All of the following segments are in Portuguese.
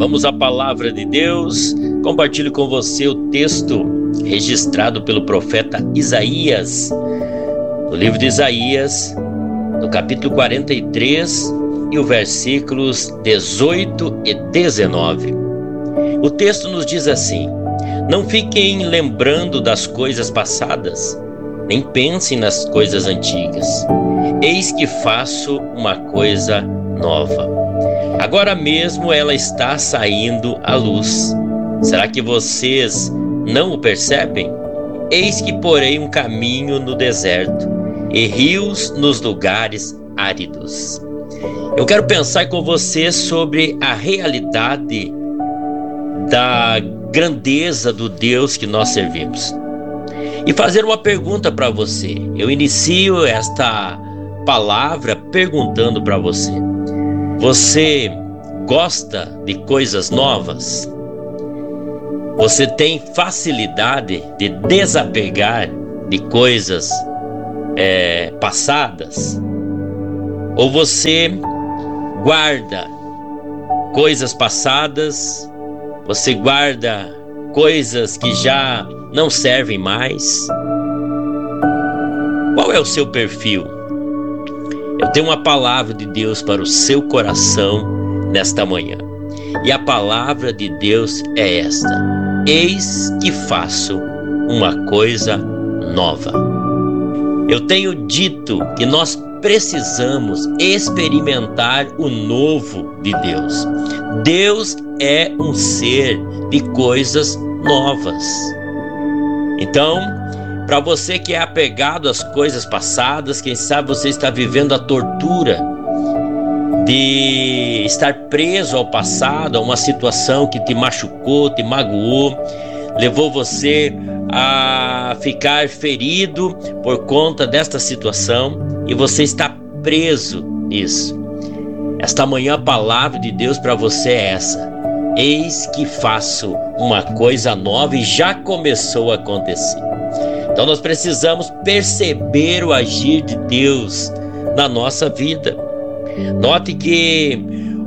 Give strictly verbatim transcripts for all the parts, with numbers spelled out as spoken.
Vamos à palavra de Deus. Compartilho com você o texto registrado pelo profeta Isaías, no livro de Isaías, no capítulo quarenta e três e os versículos dezoito e dezenove. O texto nos diz assim: não fiquem lembrando das coisas passadas, nem pensem nas coisas antigas. Eis que faço uma coisa nova. Agora mesmo ela está saindo à luz. Será que vocês não o percebem? Eis que porei um caminho no deserto e rios nos lugares áridos. Eu quero pensar com você sobre a realidade da grandeza do Deus que nós servimos e fazer uma pergunta para você. Eu inicio esta palavra perguntando para você: você gosta de coisas novas? Você tem facilidade de desapegar de coisas é, passadas? Ou você guarda coisas passadas? Você guarda coisas que já não servem mais? Qual é o seu perfil? Eu tenho uma palavra de Deus para o seu coração nesta manhã. E a palavra de Deus é esta: eis que faço uma coisa nova. Eu tenho dito que nós precisamos experimentar o novo de Deus. Deus é um ser de coisas novas. Então, para você que é apegado às coisas passadas, quem sabe você está vivendo a tortura de estar preso ao passado, a uma situação que te machucou, te magoou, levou você a ficar ferido por conta desta situação e você está preso nisso. Esta manhã a palavra de Deus para você é essa: eis que faço uma coisa nova, e já começou a acontecer. Então nós precisamos perceber o agir de Deus na nossa vida. Note que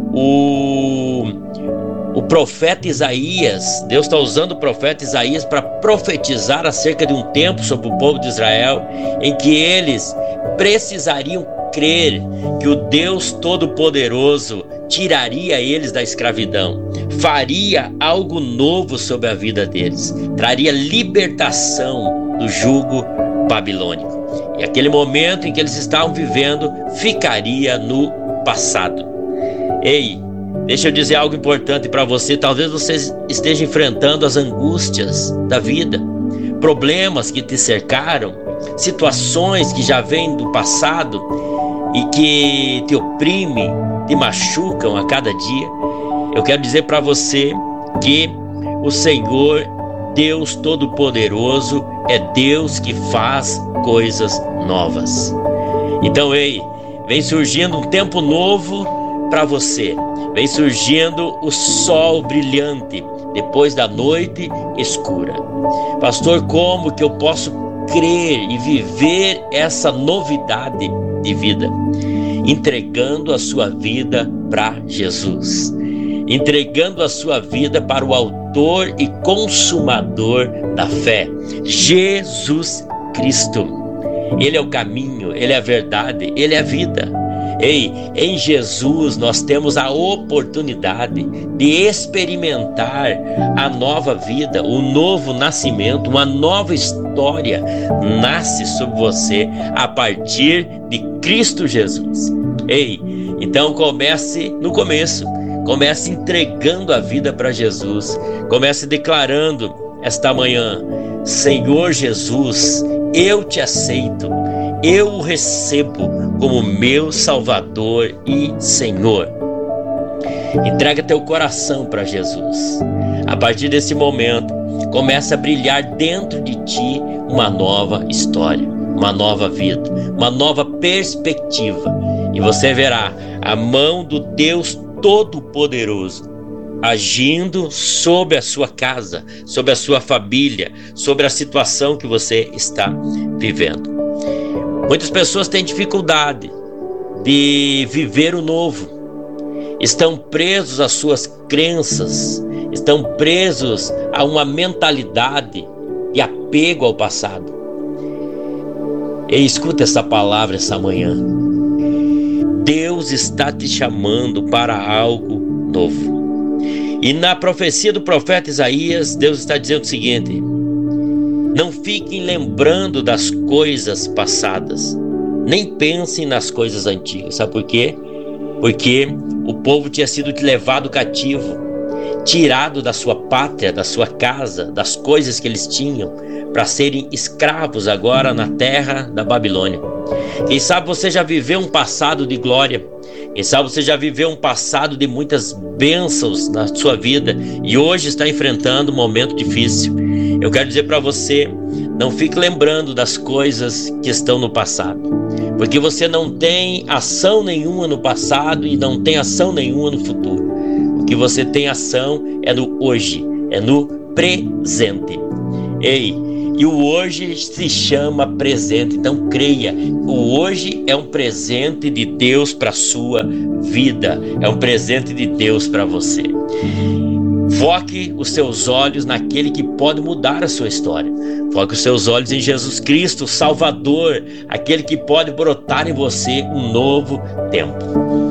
o, o profeta Isaías, Deus está usando o profeta Isaías para profetizar acerca de um tempo sobre o povo de Israel, em que eles precisariam crer que o Deus Todo-Poderoso tiraria eles da escravidão, faria algo novo sobre a vida deles, traria libertação do jugo babilônico. E aquele momento em que eles estavam vivendo ficaria no passado. Ei, deixa eu dizer algo importante para você. Talvez você esteja enfrentando as angústias da vida, problemas que te cercaram, situações que já vêm do passado e que te oprimem, te machucam a cada dia. Eu quero dizer para você que o Senhor, Deus Todo-Poderoso, é Deus que faz coisas novas. Então, ei, vem surgindo um tempo novo para você. Vem surgindo o sol brilhante depois da noite escura. Pastor, como que eu posso crer e viver essa novidade de vida? Entregando a sua vida para Jesus, entregando a sua vida para o autor e consumador da fé, Jesus Cristo. Ele é o caminho, Ele é a verdade, Ele é a vida. Ei, em Jesus nós temos a oportunidade de experimentar a nova vida, o novo nascimento. Uma nova história nasce sobre você a partir de Cristo Jesus. Ei, então comece no começo, comece entregando a vida para Jesus, comece declarando esta manhã: Senhor Jesus, eu te aceito, eu o recebo como meu Salvador e Senhor. Entrega teu coração para Jesus. A partir desse momento, começa a brilhar dentro de ti uma nova história, uma nova vida, uma nova perspectiva. E você verá a mão do Deus Todo-Poderoso agindo sobre a sua casa, sobre a sua família, sobre a situação que você está vivendo. Muitas pessoas têm dificuldade de viver o novo. estão presos às suas crenças, estão presos a uma mentalidade de apego ao passado. E escuta essa palavra essa manhã. Deus está te chamando para algo novo. E na profecia do profeta Isaías, Deus está dizendo o seguinte: não fiquem lembrando das coisas passadas, nem pensem nas coisas antigas. Sabe por quê? Porque o povo tinha sido levado cativo, tirado da sua pátria, da sua casa, das coisas que eles tinham, para serem escravos agora na terra da Babilônia. Quem sabe você já viveu um passado de glória, quem sabe você já viveu um passado de muitas bênçãos na sua vida e hoje está enfrentando um momento difícil. Eu quero dizer para você, não fique lembrando das coisas que estão no passado, porque você não tem ação nenhuma no passado e não tem ação nenhuma no futuro. O que você tem ação é no hoje, é no presente. Ei, e o hoje se chama presente, então creia, o hoje é um presente de Deus para a sua vida, é um presente de Deus para você. Foque os seus olhos naquele que pode mudar a sua história. Foque os seus olhos em Jesus Cristo, o Salvador, aquele que pode brotar em você um novo tempo.